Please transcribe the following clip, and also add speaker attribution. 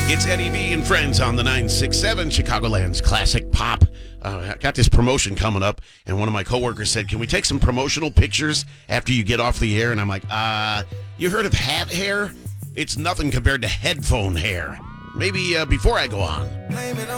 Speaker 1: It's Eddie V and Friends on the 967 Chicagoland's classic pop. I got this promotion coming up, and one of my coworkers said, "Can we take some promotional pictures after you get off the air?" And I'm like, you heard of hat hair? It's nothing compared to headphone hair. Maybe before I go on.